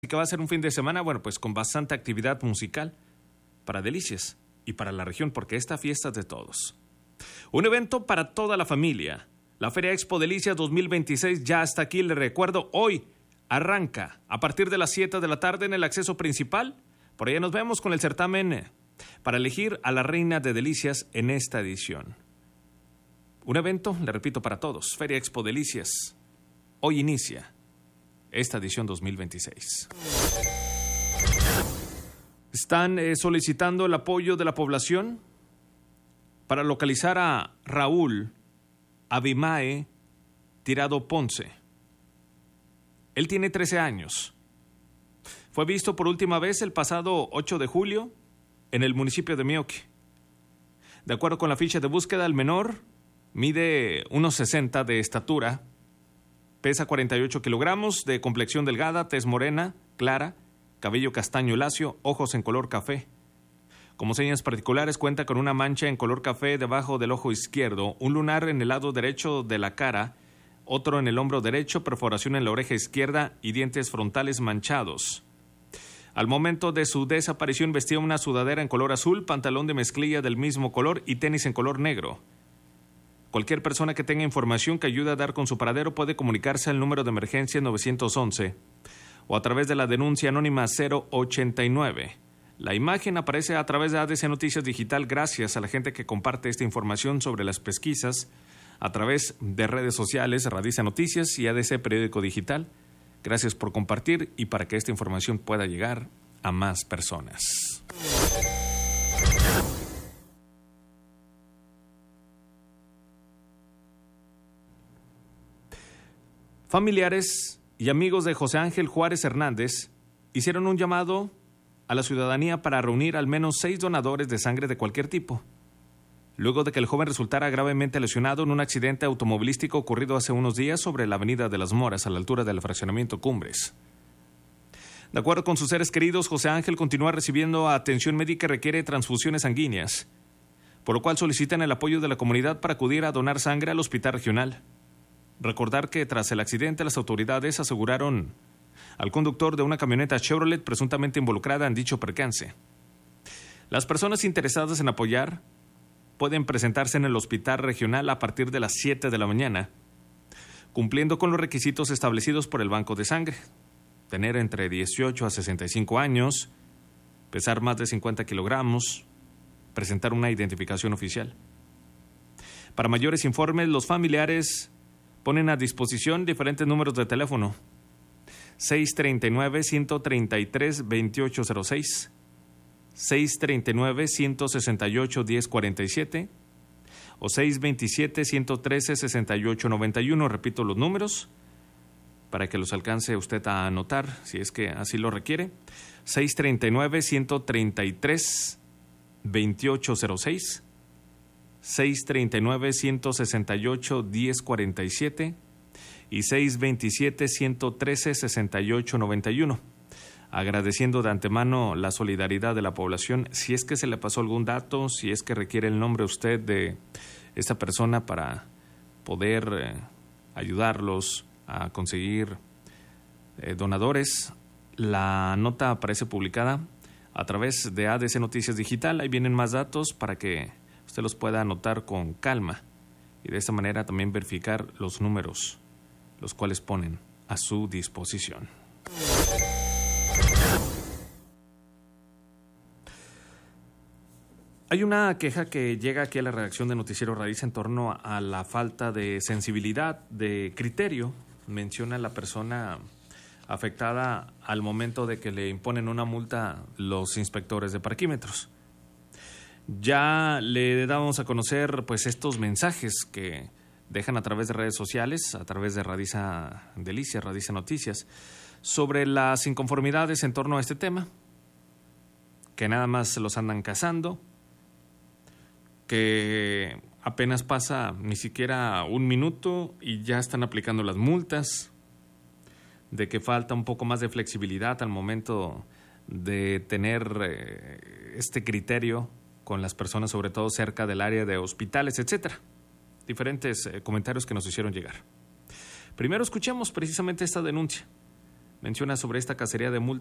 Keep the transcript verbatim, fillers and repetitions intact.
que va a ser un fin de semana, bueno, pues con bastante actividad musical para Delicias y para la región, porque esta fiesta es de todos. Un evento para toda la familia. La Feria Expo Delicias dos mil veintiséis ya está aquí, le recuerdo, hoy arranca a partir de las siete de la tarde en el acceso principal. Por allá nos vemos con el certamen para elegir a la reina de Delicias en esta edición. Un evento, le repito, para todos. Feria Expo Delicias. Hoy inicia esta edición dos mil veintiséis. Están eh, solicitando el apoyo de la población para localizar a Raúl Abimae Tirado Ponce. Él tiene trece años. Fue visto por última vez el pasado ocho de julio en el municipio de Mioque. De acuerdo con la ficha de búsqueda, el menor mide uno sesenta de estatura, pesa cuarenta y ocho kilogramos, de complexión delgada, tez morena, clara, cabello castaño lacio, ojos en color café. Como señas particulares, cuenta con una mancha en color café debajo del ojo izquierdo, un lunar en el lado derecho de la cara, otro en el hombro derecho, perforación en la oreja izquierda y dientes frontales manchados. Al momento de su desaparición vestía una sudadera en color azul, pantalón de mezclilla del mismo color y tenis en color negro. Cualquier persona que tenga información que ayude a dar con su paradero puede comunicarse al número de emergencia nueve once o a través de la denuncia anónima cero ochenta y nueve. La imagen aparece a través de A D C Noticias Digital gracias a la gente que comparte esta información sobre las pesquisas a través de redes sociales, Radice Noticias y A D C Periódico Digital. Gracias por compartir y para que esta información pueda llegar a más personas. Familiares y amigos de José Ángel Juárez Hernández hicieron un llamado a la ciudadanía para reunir al menos seis donadores de sangre de cualquier tipo, luego de que el joven resultara gravemente lesionado en un accidente automovilístico ocurrido hace unos días sobre la avenida de las Moras, a la altura del fraccionamiento Cumbres. De acuerdo con sus seres queridos, José Ángel continúa recibiendo atención médica y requiere transfusiones sanguíneas, por lo cual solicitan el apoyo de la comunidad para acudir a donar sangre al hospital regional. Recordar que tras el accidente las autoridades aseguraron al conductor de una camioneta Chevrolet presuntamente involucrada en dicho percance. Las personas interesadas en apoyar pueden presentarse en el hospital regional a partir de las siete de la mañana, cumpliendo con los requisitos establecidos por el banco de sangre: tener entre dieciocho a sesenta y cinco años, pesar más de cincuenta kilogramos, presentar una identificación oficial. Para mayores informes, los familiares ponen a disposición diferentes números de teléfono: seis treinta y nueve, ciento treinta y tres, veintiocho cero seis, seis treinta y nueve, ciento sesenta y ocho, diez cuarenta y siete o seis veintisiete, ciento trece, sesenta y ocho noventa y uno. Repito los números para que los alcance usted a anotar si es que así lo requiere: seis treinta y nueve, ciento treinta y tres, veintiocho cero seis, seis treinta y nueve, ciento sesenta y ocho, diez cuarenta y siete y seis veintisiete, ciento trece, sesenta y ocho noventa y uno. Agradeciendo de antemano la solidaridad de la población. Si es que se le pasó algún dato, si es que requiere el nombre usted de esta persona para poder eh, ayudarlos a conseguir eh, donadores, la nota aparece publicada a través de A D C Noticias Digital. Ahí vienen más datos para que usted los pueda anotar con calma y de esta manera también verificar los números, los cuales ponen a su disposición. Hay una queja que llega aquí a la redacción de Noticiero Radice en torno a la falta de sensibilidad, de criterio, menciona la persona afectada al momento de que le imponen una multa los inspectores de parquímetros. Ya le damos a conocer pues estos mensajes que dejan a través de redes sociales, a través de Radice Delicias, Radice Noticias, sobre las inconformidades en torno a este tema, que nada más los andan cazando, que apenas pasa ni siquiera un minuto y ya están aplicando las multas, de que falta un poco más de flexibilidad al momento de tener eh, este criterio con las personas, sobre todo cerca del área de hospitales, etcétera. Diferentes eh, comentarios que nos hicieron llegar. Primero escuchemos precisamente esta denuncia menciona sobre esta cacería de multas